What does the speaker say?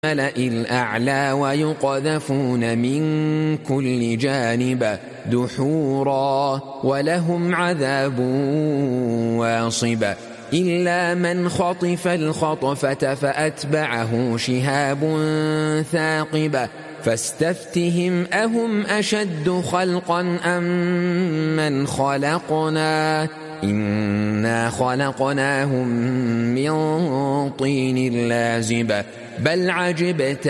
الملأ الأعلى ويقذفون من كل جانب دحورا ولهم عذاب واصب إلا من خطف الخطفة فأتبعه شهاب ثاقب فاستفتهم أهم أشد خلقا أم من خلقنا إنا خلقناهم من طين لازب بل عجبت